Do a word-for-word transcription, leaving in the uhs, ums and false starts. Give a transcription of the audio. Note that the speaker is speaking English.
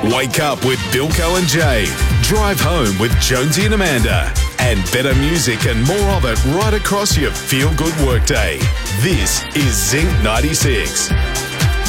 Wake up with Bilko and Jay. Drive home with Jonesy and Amanda. And better music and more of it right across your feel-good workday. This is Zinc ninety-six.